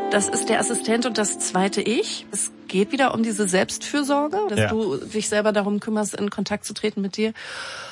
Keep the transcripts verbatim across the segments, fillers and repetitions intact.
Das ist der Assistent und das zweite Ich. Es geht wieder um diese Selbstfürsorge, dass ja. du dich selber darum kümmerst, in Kontakt zu treten mit dir.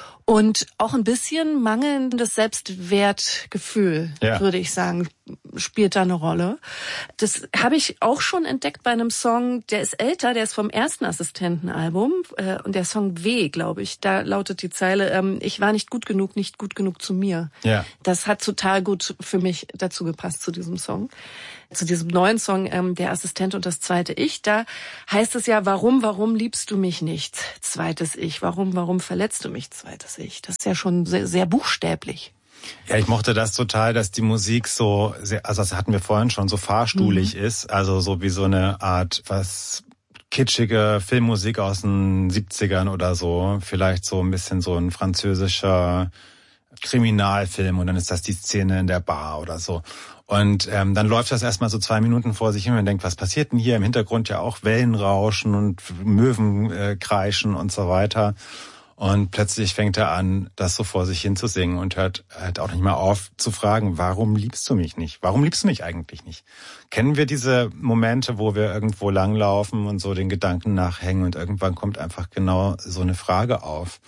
Und auch ein bisschen mangelndes Selbstwertgefühl, ja. würde ich sagen, spielt da eine Rolle. Das habe ich auch schon entdeckt bei einem Song, der ist älter, der ist vom ersten Assistentenalbum. Äh, und der Song W, glaube ich, da lautet die Zeile, ähm, ich war nicht gut genug, nicht gut genug zu mir. Ja. Das hat total gut für mich dazu gepasst, zu diesem Song. Zu diesem neuen Song, ähm, der Assistent und das zweite Ich, da heißt es ja, warum, warum liebst du mich nicht? Zweites Ich. Warum, warum verletzt du mich? Zweites Ich. Das ist ja schon sehr, sehr buchstäblich. Ja, ich mochte das total, dass die Musik so, sehr, also das hatten wir vorhin schon, so fahrstuhlig mhm. ist. Also so wie so eine Art, was kitschige Filmmusik aus den siebzigern oder so. Vielleicht so ein bisschen so ein französischer Kriminalfilm und dann ist das die Szene in der Bar oder so. Und ähm, dann läuft das erstmal so zwei Minuten vor sich hin und man denkt, was passiert denn hier? Im Hintergrund ja auch Wellenrauschen und Möwen äh, kreischen und so weiter. Und plötzlich fängt er an, das so vor sich hin zu singen und hört halt auch nicht mal auf zu fragen, warum liebst du mich nicht? Warum liebst du mich eigentlich nicht? Kennen wir diese Momente, wo wir irgendwo langlaufen und so den Gedanken nachhängen und irgendwann kommt einfach genau so eine Frage auf?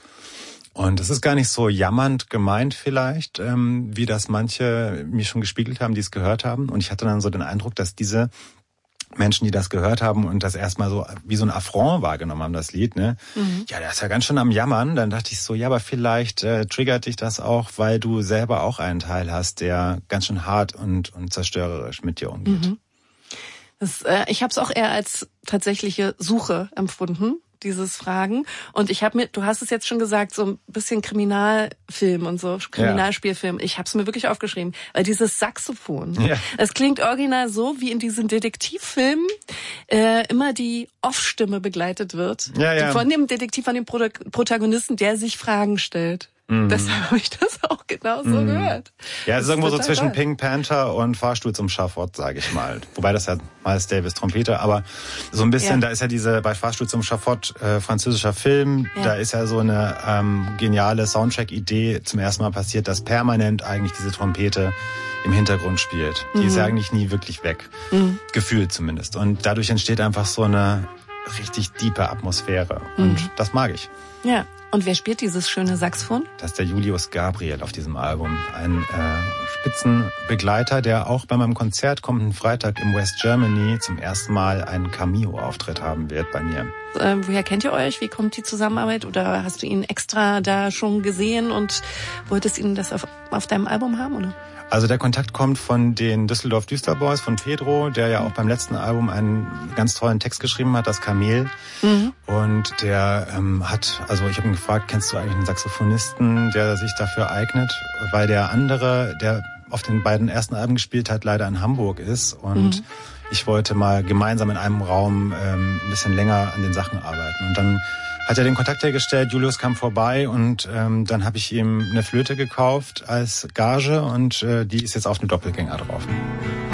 Und es ist gar nicht so jammernd gemeint vielleicht, ähm, wie das manche mir schon gespiegelt haben, die es gehört haben. Und ich hatte dann so den Eindruck, dass diese Menschen, die das gehört haben und das erstmal so wie so ein Affront wahrgenommen haben, das Lied, ne? Mhm. Ja, der ist ja ganz schön am Jammern. Dann dachte ich so, ja, aber vielleicht äh, triggert dich das auch, weil du selber auch einen Teil hast, der ganz schön hart und, und zerstörerisch mit dir umgeht. Mhm. Das, äh, ich habe es auch eher als tatsächliche Suche empfunden, dieses Fragen. Und ich habe mir, du hast es jetzt schon gesagt, so ein bisschen Kriminalfilm und so, Kriminalspielfilm. Ja. Ich habe es mir wirklich aufgeschrieben, weil dieses Saxophon, ja. das klingt original so, wie in diesen Detektivfilmen äh, immer die Off-Stimme begleitet wird. Ja, ja. Von dem Detektiv, von dem Pro- Protagonisten, der sich Fragen stellt. Mhm. Deshalb habe ich das auch genau so mhm. gehört. Ja, es ist irgendwo so zwischen toll. Pink Panther und Fahrstuhl zum Schafott, sage ich mal. Wobei das ja Miles Davis Trompete, aber so ein bisschen, ja. da ist ja diese, bei Fahrstuhl zum Schafott, äh, französischer Film, ja. da ist ja so eine ähm, geniale Soundtrack-Idee zum ersten Mal passiert, dass permanent eigentlich diese Trompete im Hintergrund spielt. Die mhm. ist ja eigentlich nie wirklich weg. Mhm. Gefühlt zumindest. Und dadurch entsteht einfach so eine richtig diepe Atmosphäre. Und mhm. das mag ich. Ja. Und wer spielt dieses schöne Saxophon? Das ist der Julius Gabriel auf diesem Album. Ein äh, Spitzenbegleiter, der auch bei meinem Konzert kommenden Freitag im West Germany zum ersten Mal einen Cameo-Auftritt haben wird bei mir. Äh, woher kennt ihr euch? Wie kommt die Zusammenarbeit? Oder hast du ihn extra da schon gesehen und wolltest ihn das auf, auf deinem Album haben, oder? Also der Kontakt kommt von den Düsseldorf Düsterboys, von Pedro, der ja auch beim letzten Album einen ganz tollen Text geschrieben hat, das Kamel. Mhm. Und der ähm, hat, also ich habe ihn gefragt, kennst du eigentlich einen Saxophonisten, der sich dafür eignet? Weil der andere, der auf den beiden ersten Alben gespielt hat, leider in Hamburg ist. Und mhm. ich wollte mal gemeinsam in einem Raum ähm, ein bisschen länger an den Sachen arbeiten. Und dann hat er den Kontakt hergestellt, Julius kam vorbei und ähm, dann habe ich ihm eine Flöte gekauft als Gage und äh, die ist jetzt auf dem Doppelgänger drauf.